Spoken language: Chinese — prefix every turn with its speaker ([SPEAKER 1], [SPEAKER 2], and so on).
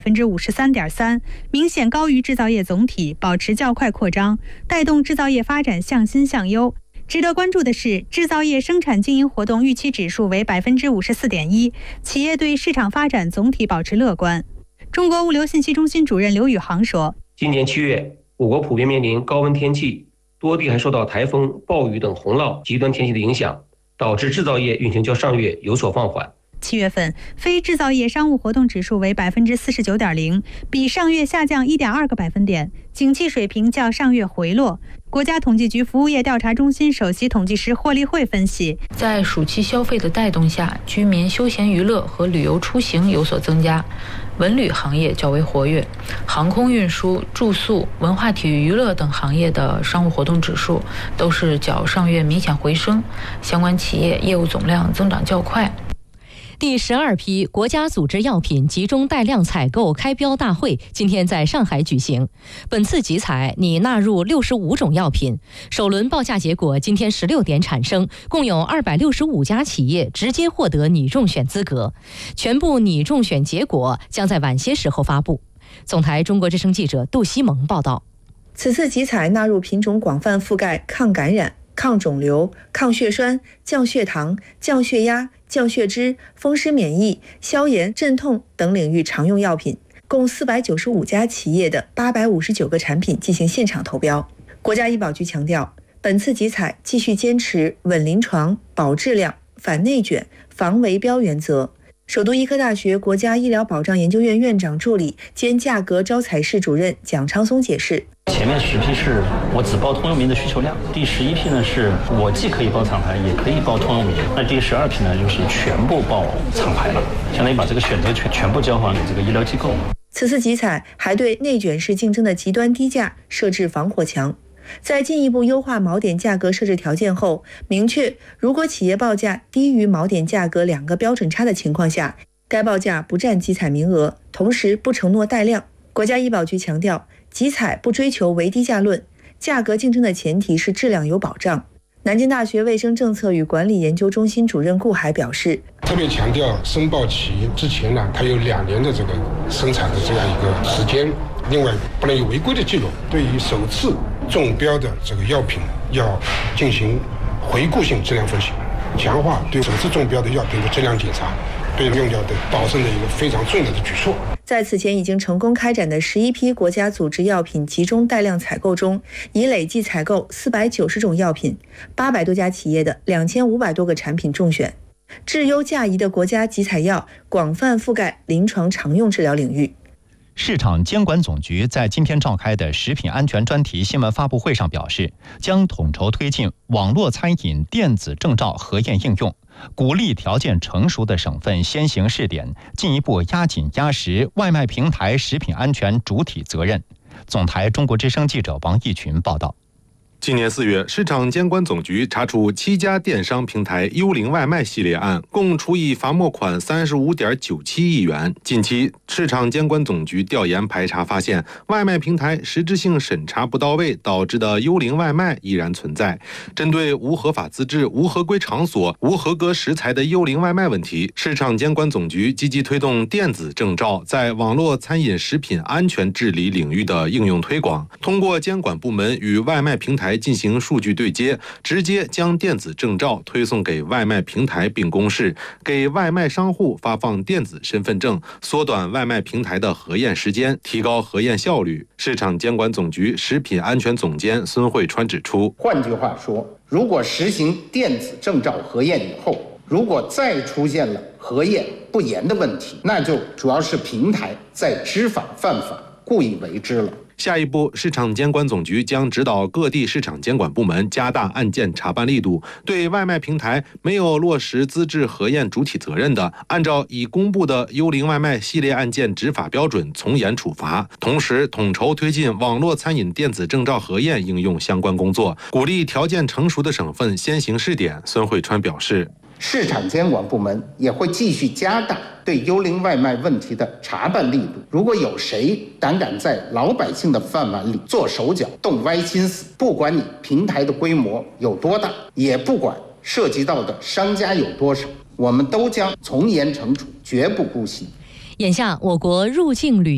[SPEAKER 1] 53.3%，明显高于制造业总体，保持较快扩张，带动制造业发展向新向优。值得关注的是，制造业生产经营活动预期指数为54.1%，企业对市场发展总体保持乐观。中国物流信息中心主任刘宇航说：“
[SPEAKER 2] 今年7月，我国普遍面临高温天气，多地还受到台风、暴雨等洪涝极端天气的影响，导致制造业运行较上月有所放缓。
[SPEAKER 1] 7月份非制造业商务活动指数为49.0%，比上月下降1.2个百分点，景气水平较上月回落。国家统计局服务业调查中心首席统计师霍立慧分析，
[SPEAKER 3] 在暑期消费的带动下，居民休闲娱乐和旅游出行有所增加，文旅行业较为活跃，航空运输、住宿、文化体育娱乐等行业的商务活动指数都是较上月明显回升，相关企业业务总量增长较快。
[SPEAKER 4] 第12批国家组织药品集中带量采购开标大会今天在上海举行，本次集采拟纳入65种药品，首轮报价结果今天16点产生，共有265家企业直接获得拟中选资格，全部拟中选结果将在晚些时候发布。总台中国之声记者杜西蒙报道。
[SPEAKER 5] 此次集采纳入品种广泛覆盖抗感染、抗肿瘤、抗血栓、降血糖、降血压、降血脂、风湿免疫、消炎、镇痛等领域常用药品，共495家企业的859个产品进行现场投标。国家医保局强调，本次集采继续坚持稳临床、保质量、反内卷、防围标原则。首都医科大学国家医疗保障研究院院长助理兼价格招采室主任蒋昌松解释，
[SPEAKER 6] 前面10批是我只报通用名的需求量，第11批呢是我既可以报厂牌也可以报通用名，那第12批呢就是全部报厂牌了，相当于把这个选择权全部交还给这个医疗机构。
[SPEAKER 5] 此次集采还对内卷式竞争的极端低价设置防火墙，在进一步优化锚点价格设置条件后，明确如果企业报价低于锚点价格2个标准差的情况下，该报价不占集采名额，同时不承诺带量。国家医保局强调，集采不追求唯低价论，价格竞争的前提是质量有保障。南京大学卫生政策与管理研究中心主任顾海表示，
[SPEAKER 7] 特别强调申报企业之前呢，它有2年的这个生产的这样一个时间，另外不能有违规的记录。对于首次中标的这个药品要进行回顾性质量分析，强化对首次中标的药品的质量检查，对用药的保证的一个非常重要的举措。
[SPEAKER 5] 在此前已经成功开展的11批国家组织药品集中带量采购中，已累计采购490种药品，800多家企业的2500多个产品中选。质优价宜的国家集采药广泛覆盖临床常用治疗领域。
[SPEAKER 8] 市场监管总局在今天召开的食品安全专题新闻发布会上表示，将统筹推进网络餐饮电子证照核验应用，鼓励条件成熟的省份先行试点，进一步压紧压实外卖平台食品安全主体责任。总台中国之声记者王义群报道。
[SPEAKER 9] 今年4月，市场监管总局查处7家电商平台幽灵外卖系列案，共处以罚没款35.97亿元。近期，市场监管总局调研排查发现，外卖平台实质性审查不到位导致的幽灵外卖依然存在。针对无合法资质、无合规场所、无合格食材的幽灵外卖问题，市场监管总局积极推动电子证照在网络餐饮食品安全治理领域的应用推广，通过监管部门与外卖平台进行数据对接，直接将电子证照推送给外卖平台并公示，给外卖商户发放电子身份证，缩短外卖平台的核验时间，提高核验效率。市场监管总局食品安全总监孙慧川指出，
[SPEAKER 10] 换句话说，如果实行电子证照核验以后，如果再出现了核验不严的问题，那就主要是平台在知法犯法，故意为之了。
[SPEAKER 9] 下一步，市场监管总局将指导各地市场监管部门加大案件查办力度，对外卖平台没有落实资质核验主体责任的，按照已公布的幽灵外卖系列案件执法标准从严处罚。同时，统筹推进网络餐饮电子证照核验应用相关工作，鼓励条件成熟的省份先行试点。孙慧川表示，
[SPEAKER 10] 市场监管部门也会继续加大对幽灵外卖问题的查办力度。如果有谁胆敢在老百姓的饭碗里做手脚、动歪心思，不管你平台的规模有多大，也不管涉及到的商家有多少，我们都将从严惩处，绝不姑息。
[SPEAKER 4] 眼下，我国入境旅